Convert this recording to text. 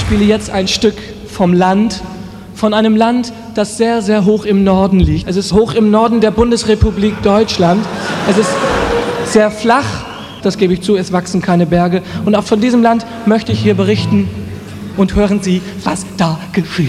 spiele jetzt ein Stück vom Land, von einem Land, das sehr, sehr hoch im Norden liegt. Es ist hoch im Norden der Bundesrepublik Deutschland. Es ist sehr flach, das gebe ich zu, es wachsen keine Berge. Und auch von diesem Land möchte ich hier berichten. Und hören Sie, was da geschieht.